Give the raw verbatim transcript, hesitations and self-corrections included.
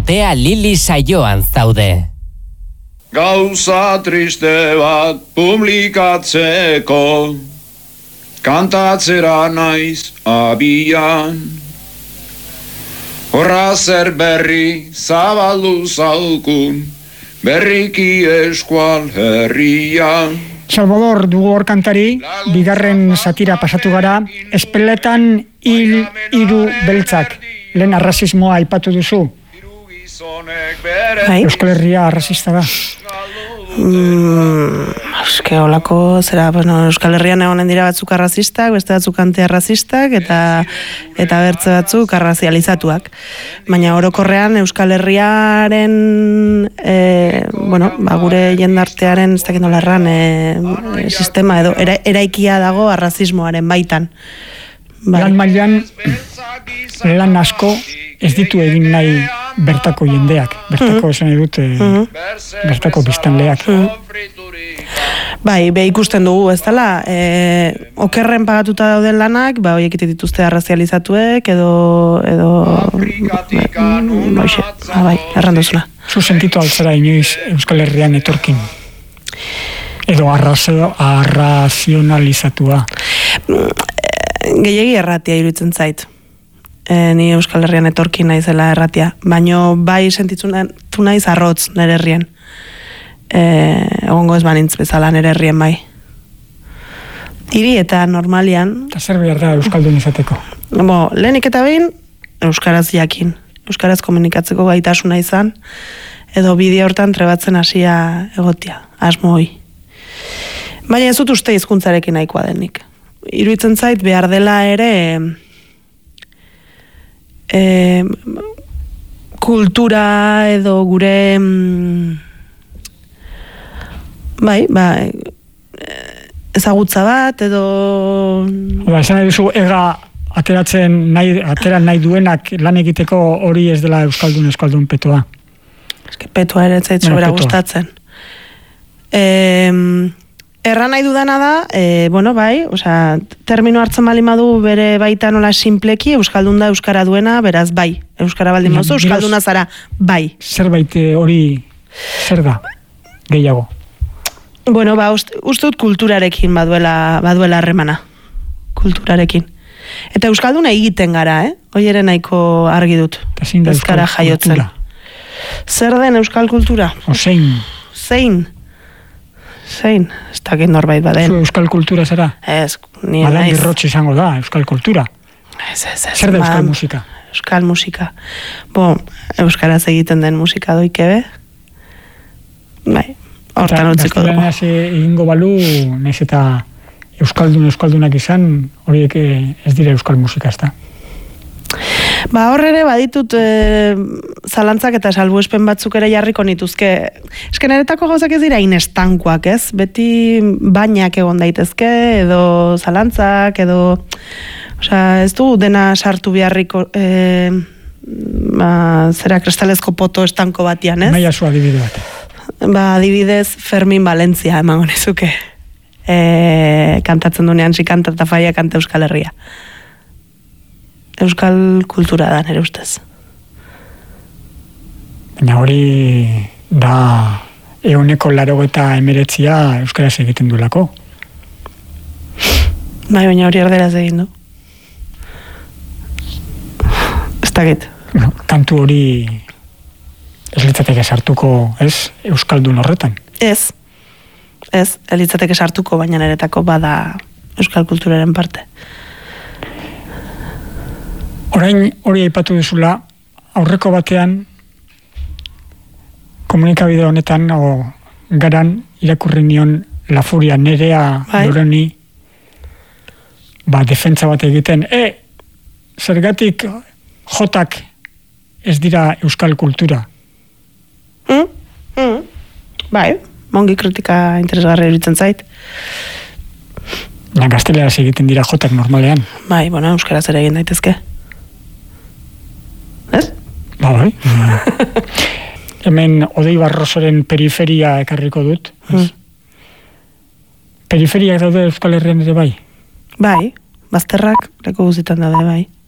Otea Lili saioan zaude. Gauza triste bat publikatzeko, kantatzera naiz abian. Horra zer berri zabaldu zaukun, berriki eskual herrian. Salvador dugu hor kantari, bigarren satira pasatu gara, espeletan hil hiru beltzak, lehen arrazismoa aipatu duzu. Euskal Herria arrazista da. Mm, eske olako zera, bueno, Euskal Herrian egonen dira batzuk arrazistak, beste batzuk antiarrazistak eta eta bertze batzuk arrazializatuak. Baina orokorrean Euskal Herriaren e, bueno, ba, gure jendartearen ez dakit nola erran e, sistema edo era, eraikia dago arrazismoaren baitan. Bai. Lan mailan lan asko ez ditu egin nahi bertako jendeak, bertako esan mm-hmm. edute, mm-hmm. bertako biztanleak. Mm-hmm. Bai, be ikusten dugu, ez dela, e, okerren pagatuta dauden lanak, ba, horiek dituzte arrazializatuek, edo, edo, noixe, ba, bai, erranduzuna. Zu sentitu altzera inoiz Euskal Herrian etorkin? Edo arrazio, arrazionalizatua? Gehiegi erratia iruditzen zait. E, ni Euskal Herrian etorkin naizela erratia, baino bai sentitzen du naiz arrotz nere herrien. E, egongo ez banintz bezala nere herrien bai. Hiri eta normalian... Eta zer behar da Euskaldun izateko? Bo, lehenik eta behin, Euskaraz jakin. Euskaraz komunikatzeko gaitasuna izan, edo bideo hortan trebatzen hasia egotia, asmo hoi. Baina ez dut uste hizkuntzarekin nahikoa denik. Iruditzen zait behar dela ere... E, kultura edo gure mm, bai, ba, ezagutza bat edo... Ba, esan nahi duzu, ega ateratzen nahi, ateran nahi duenak lan egiteko hori ez dela Euskaldun Euskaldun petoa. Eske petoa ere zait sobera gustatzen. E, Erran nahi dudana da, e, bueno, bai, osea, termino hartzen baldin badu bere baita nola sinpleki, Euskaldun da Euskara duena, beraz, bai. Euskara baldin baduzu, Euskalduna zara, bai. Zerbait hori, zer da, gehiago? Bueno, ba, uste dut kulturarekin baduela, baduela harremana. Kulturarekin. Eta Euskalduna egiten gara, eh? Hoi ere nahiko argi dut. Euskara jaiotzen. Zer den Euskal kultura? O zein? Zein? Zein, ez dakit norbait baden. Zu Euskal kultura zara? Ez, ni naiz. Madan birrotxe izango da, Euskal kultura. Ez, ez, ez. Zer da Euskal musika? Euskal musika. Bo, Euskaraz egiten den musika doikebe. Bai, hortan utziko dugu. Eta gazteleneaz egingo balu, naiz eta Euskaldun Euskaldunak izan, horiek ez dira Euskal musika, ez da? Ba, hor ere baditut e, zalantzak eta salbuespen batzuk ere jarriko nituzke. Esken eretako gauzak ez dira inestankoak, ez? Beti bainak egon daitezke, edo zalantzak, edo... Osea, ez du dena sartu beharriko... E, ba, zera kristalezko poto estanko batian, ez? Maia zu adibide bat. Ba, adibidez Fermin Valentzia emango nezuke. E, kantatzen dunean, si kanta eta faia kanta Euskal Herria. Euskal kultura da, nire ustez. Baina hori da euneko laro eta emeretzia euskaraz egiten duelako. Bai, baina hori erderaz egin du. Ez dakit. No, kantu hori ez litzateke sartuko, ez, Euskaldun horretan? Ez. Ez, ez litzateke sartuko, baina niretako bada Euskal kulturaren parte. Orain hori aipatu duzula, aurreko batean komunikabide honetan o garan irakurri nion La Furia Nerea Loroni ba defentsa bat egiten, e, zergatik jotak ez dira euskal kultura? Mm? Mm. Bai, mongi kritika interesgarri iruditzen zait. Na gazteleraz egiten dira jotak normalean. Bai, bueno, euskaraz ere egin daitezke. Ez? Ba, bai. Hemen Odei Barrosoren periferia ekarriko dut. Mm. Periferiak daude Euskal Herrian ere bai? Bai, bazterrak leko guzitan daude bai.